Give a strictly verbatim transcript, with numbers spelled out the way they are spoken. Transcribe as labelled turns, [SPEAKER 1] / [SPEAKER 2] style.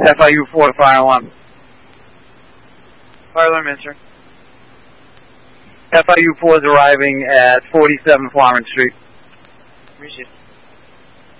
[SPEAKER 1] F I U four, fire alarm.
[SPEAKER 2] Fire alarm, answer.
[SPEAKER 1] F I U four is arriving at forty-seven Florence Street.
[SPEAKER 2] Appreciate it.